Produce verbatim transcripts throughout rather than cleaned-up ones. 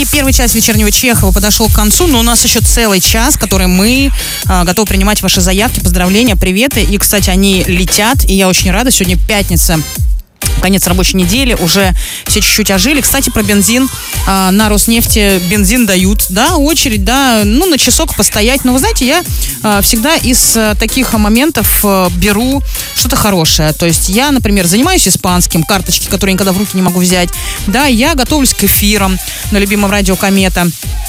И первый час вечернего Чехова подошел к концу, но у нас еще целый час, который мы а, готовы принимать ваши заявки, поздравления, приветы. И, кстати, они летят, и я очень рада. Сегодня пятница. Конец рабочей недели, уже все чуть-чуть ожили. Кстати, про бензин. А, на Роснефти бензин дают, да, очередь, да, ну, на часок постоять. Но, вы знаете, я а, всегда из а, таких моментов а, беру что-то хорошее. То есть я, например, занимаюсь испанским, карточки, которые я никогда в руки не могу взять. Да, я готовлюсь к эфирам на любимом радио «Комета».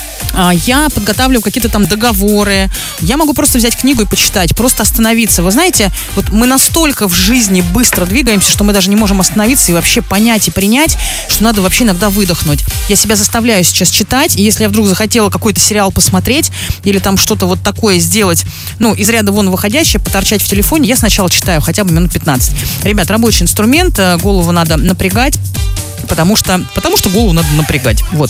Я подготавливаю какие-то там договоры. Я могу просто взять книгу и почитать, просто остановиться. Вы знаете, вот мы настолько в жизни быстро двигаемся, что мы даже не можем остановиться и вообще понять и принять, что надо вообще иногда выдохнуть. Я себя заставляю сейчас читать, и если я вдруг захотела какой-то сериал посмотреть или там что-то вот такое сделать, ну, из ряда вон выходящее, поторчать в телефоне, я сначала читаю хотя бы минут пятнадцать. Ребят, рабочий инструмент, голову надо напрягать, потому что, потому что голову надо напрягать. Вот.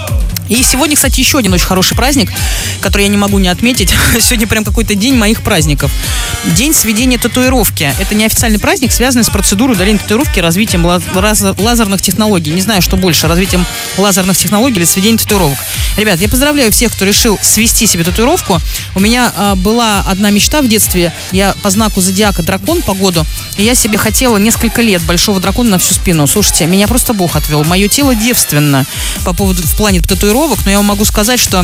И сегодня, кстати, еще один очень хороший праздник, который я не могу не отметить. Сегодня прям какой-то день моих праздников. День сведения татуировки. Это неофициальный праздник, связанный с процедурой удаления татуировки, развитием лазерных технологий. Не знаю, что больше, развитием лазерных технологий или сведением татуировок. Ребят, я поздравляю всех, кто решил свести себе татуировку. У меня а, была одна мечта в детстве. Я по знаку зодиака дракон по году. И я себе хотела несколько лет большого дракона на всю спину. Слушайте, меня просто Бог отвел. Мое тело девственно по поводу, в плане татуировок. Но я вам могу сказать, что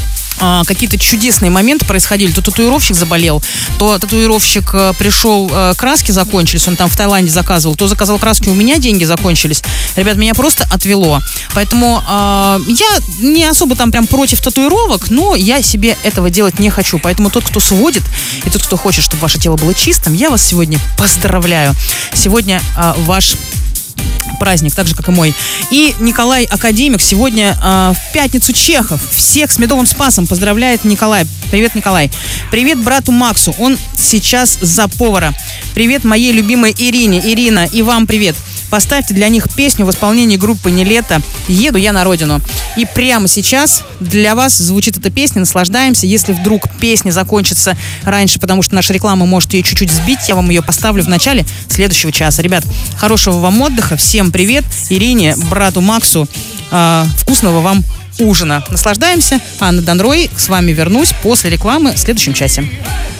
а, какие-то чудесные моменты происходили. То татуировщик заболел, то татуировщик а, пришел, а, краски закончились, он там в Таиланде заказывал, то заказал краски, у меня деньги закончились. Ребят, меня просто отвело. Поэтому а, я не особо там прям против татуировок, но я себе этого делать не хочу. Поэтому тот, кто сводит, и тот, кто хочет, чтобы ваше тело было чистым, я вас сегодня поздравляю. Сегодня а, ваш праздник, так же, как и мой. И Николай Академик сегодня э, в пятницу Чехов. Всех с медовым спасом поздравляет Николай. Привет, Николай. Привет брату Максу. Он сейчас за повара. Привет моей любимой Ирине. Ирина, и вам привет. Поставьте для них песню в исполнении группы «Нилетто» «Еду я на родину». И прямо сейчас для вас звучит эта песня, наслаждаемся. Если вдруг песня закончится раньше, потому что наша реклама может ее чуть-чуть сбить, я вам ее поставлю в начале следующего часа. Ребят, хорошего вам отдыха, всем привет. Ирине, брату Максу, э, вкусного вам ужина. Наслаждаемся. Анна Данрой, с вами вернусь после рекламы в следующем часе.